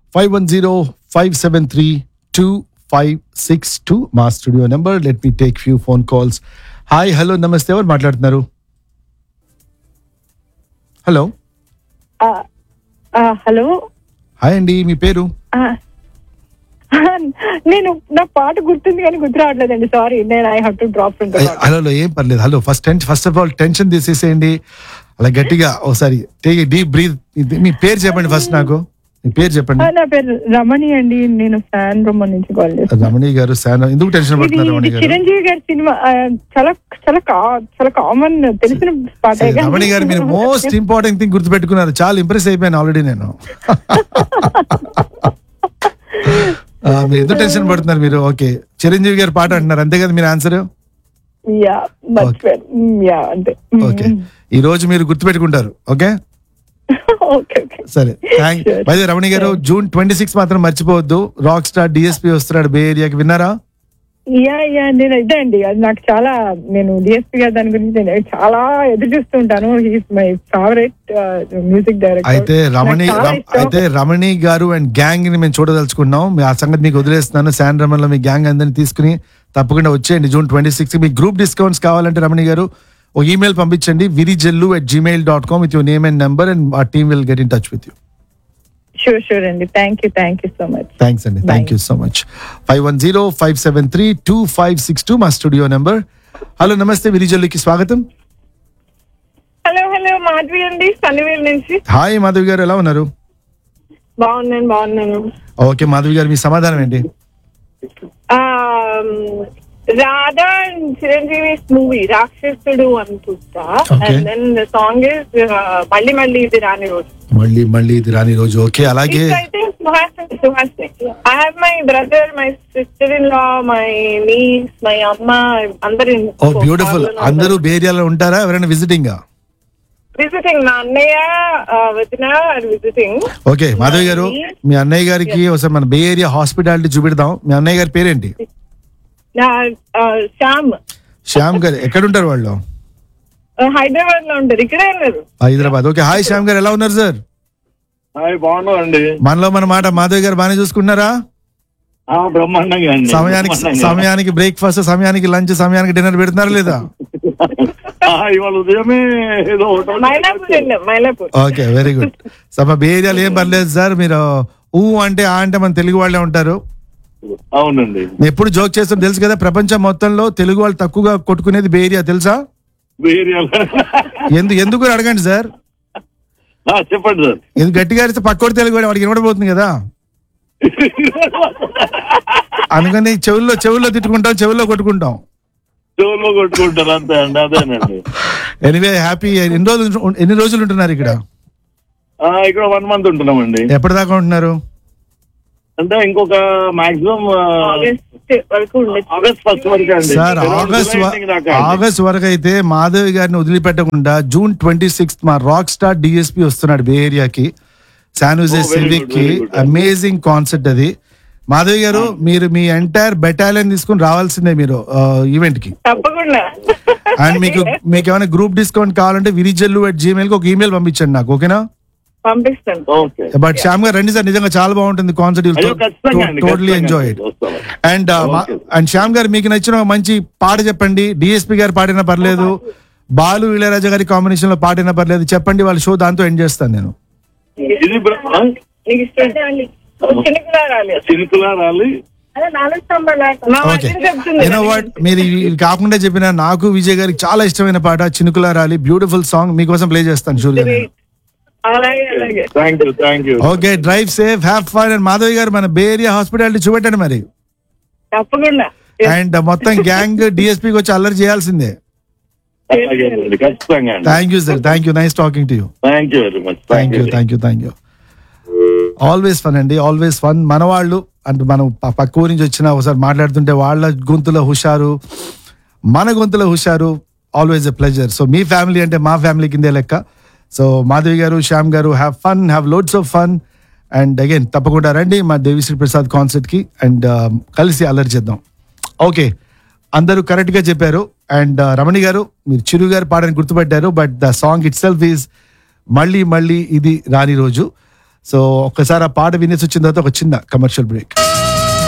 510-573-2562 మా studio number. Let me take few phone calls. Hi, hello, నమస్తే. ఎవరు మాట్లాడుతున్నారు? హలో. హలో. హాయ్ అండి, మీ పేరు? నేను నా పాట గుర్తుంది కానీ గుర్తు రావట్లేదండి. సారీ, నేను I have to drop from the call. Hello, ఏం పర్లేదు. Hello, first of all tension తీసేసేయండి. అలా గట్టిగా ఒకసారి టేక్ డీప్ బ్రీత్. మీ పేరు చెప్పండి ఫస్ట్. నాకు మీ పేరు చెప్పండి. నా పేరు రమణి అండి. నేను శాన్ రోమో నుంచి కాల్ చేస్తాను. రమణి గారు, శాన్, ఎందుకు టెన్షన్ పడుతున్నారు రమణి గారు? చిరంజీవి గారి సినిమా చాలా చాలా చాలా కామన్ తెలిసిన పాట. రమణి గారు, మీరు మోస్ట్ ఇంపార్టెంట్ థింగ్ గుర్తుపెట్టుకున్నారు. చాలా ఇంప్రెస్ అయిపోయాను ఆల్రెడీ నేను. మీరు ఎందుకు టెన్షన్ పడుతున్నారు మీరు? ఓకే, చిరంజీవి గారి పాట అంటున్నారు అంతే కదా మీరు ఆన్సర్? ఓకే, ఈ రోజు మీరు గుర్తుపెట్టుకుంటారు. ఓకే సరే, రమణి గారు, June 26 మాత్రం మర్చిపోవద్దు. రాక్ స్టార్ డిఎస్పీ వస్తున్నాడు బే ఏరియాకి. విన్నారా? నేను ఇదే అండి, అది నాకు చాలా, నేను డిఎస్పీ గారు దాని గురించి నేను చాలా ఎదురు చూస్తూ ఉంటాను. He's my favourite music director. అయితే రమణి గారు అండ్ గ్యాంగ్ ని మేము చూడదలుచుకున్నాం. ఆ సంగతి మీకు వదిలేస్తున్నాను. శాన్ రమణ్ లో మీ గ్యాంగ్ అందరిని తీసుకుని తప్పకుండా వచ్చేయండి June 26. మీ గ్రూప్ డిస్కౌంట్స్ కావాలంటే రమణి గారు ఒక ఈమెయిల్ పంపించండి, virijallu@gmail.com with your name and number, and our team will get in touch with you. Sure అండి. Thank you so much. Thanks అండి, థ్యాంక్ యూ సో మచ్. 510-573-2562 మా స్టూడియో నెంబర్. హలో, నమస్తే, విరిజల్లుకి స్వాగతం. Hello, Madhavi అండి, సన్నివేల్ నుంచి. హాయ్ మాధవి గారు, ఎలా ఉన్నారు? బాగున్నాను. ఓకే మాధవి గారు, మీ సమాధానం ఏంటి? రాధా అండ్ చిరంజీవి మూవీ రాక్షసుడు అనుకుంటా. And then the song is మళ్ళీ ఇది రాని రోజు. మళ్ళీ ఇది రాని రోజు. ఓకే, అలాగే Suhasini. I have my brother, my sister in law, my knees, my అమ్మ, అందరు. ఓ బ్యూటిఫుల్. అందరూ బే ఏరియాలో ఉంటారా? ఎవరైనా విజిటింగ్? నా అన్నయ్య వదిన విజిటింగ్. ఓకే మాధవి గారు, మీ అన్నయ్య గారికి ఒకసారి మన బే ఏరియా హాస్పిటాలిటీ చూపిద్దాం. మీ అన్నయ్య గారి పేరేంటి? శ్యామ్ గారు. ఎక్కడ ఉంటారు వాళ్ళు? హైదరాబాద్ లో ఉంటారు, ఇక్కడే ఉన్నారు. హైదరాబాద్. ఓకే, హాయ్ శ్యామ్ గారు, ఎలా ఉన్నారు సార్? బాగున్నారండి. మనలో మన మాట మాధవి గారు బాగానే చూసుకుంటున్నారా? సమయానికి బ్రేక్ఫాస్ట్, సమయానికి లంచ్, సమయానికి డిన్నర్ పెడుతున్నారా లేదా? Okay, very good. సమ బే ఏరియాలో ఏం పర్లేదు సార్. మీరు అంటే మన తెలుగు వాళ్ళే ఉంటారు. అవునండి. ఎప్పుడు జోక్ చేస్తాం తెలుసు కదా, ప్రపంచం మొత్తంలో తెలుగు వాళ్ళు తక్కువగా కొట్టుకునేది బే ఏరియా, తెలుసా? ఎందుకు అడగండి సార్. చెప్పండి సార్. ఎందుకు గట్టిగా అడిగితే పక్కోటి తెలుగు వాడికి వినబడిపోతుంది కదా, అందుకని చెవుల్లో తిట్టుకుంటాం, చెవుల్లో కొట్టుకుంటాం. అంతే అండి, అదేనండి. Anyway, happy. ఎన్ని రోజులు ఉంటున్నారు ఇక్కడ? ఇక్కడ 1 month ఉంటున్నామండి. ఎప్పటిదాకా ఉంటున్నారు? అంటే ఇంకొక మాక్సిమం ఆగస్ట్ 1st వరకు అండి. సార్, ఆగస్ట్ వరకు అయితే మాధవి గారిని వదిలిపెట్టకుండా June 26 మా రాక్ స్టార్ డిఎస్పీ వస్తున్నాడు బే ఏరియాకి, శాన్ హోజే సివిక్ కి. అమేజింగ్ కాన్సెప్ట్ అది. మాధవి గారు, మీరు మీ ఎంటైర్ బెటాలియన్ తీసుకుని రావాల్సిందే మీరు ఈవెంట్ కి. అండ్ మీకు ఏమైనా గ్రూప్ డిస్కౌంట్ కావాలంటే virijallu@gmail ఒక ఈమెయిల్ పంపించండి నాకు. ఓకేనా? పంపిస్తాను. బట్ శ్యామ్ గారు రండి సార్, నిజంగా చాలా బాగుంటుంది concert. Totally enjoy it. And Shyam గారు, మీకు నచ్చిన మంచి పాట చెప్పండి. డిఎస్పీ గారు పాడినా పర్లేదు, బాలు ఇళయరాజా గారి కాంబినేషన్ లో పాడినా పర్లేదు, చెప్పండి. వాళ్ళ షో దాంతో ఎండ్ చేస్తాను నేను. మీరు కాకుండా చెప్పిన నాకు విజయ్ గారికి చాలా ఇష్టమైన పాట చినుకులా రాలి, బ్యూటిఫుల్ సాంగ్ మీకోసం ప్లే చేస్తాను. షూర్ గా. Okay, drive safe, have fun. And Madhavi గారు, మన బే ఏరియా హాస్పిటాలిటీ చూపెట్టండి మరి. అండ్ మొత్తం గ్యాంగ్ డిఎస్పీకి వచ్చి అల్లరి చేయాల్సిందే. Thank you sir, thank you. Nice talking to you. Thank you. Always fun అండి, ఆల్వేస్ ఫన్. మన వాళ్ళు అంటే మనం పక్క ఊరి నుంచి వచ్చిన ఒకసారి మాట్లాడుతుంటే వాళ్ళ గొంతులో హుషారు, మన గొంతులో హుషారు. Always a pleasure. So me family అంటే మా ఫ్యామిలీ కిందే లెక్క. సో మాధవి గారు, శ్యామ్ గారు, have fun, have loads of fun. And again తప్పకుండా రండి మా దేవిశ్రీ ప్రసాద్ కాన్సర్ట్ కి, అండ్ కలిసి అల్లరి చేద్దాం. ఓకే, అందరూ కరెక్ట్ గా చెప్పారు. అండ్ రమణి గారు, మీరు చిరు గారు పాడని గుర్తుపట్టారు, but the song it self is మళ్ళీ ఇది రాని రోజు. సో ఒక్కసారి ఆ పాట వినేసి వచ్చిన తర్వాత ఒక చిన్న కమర్షియల్ బ్రేక్.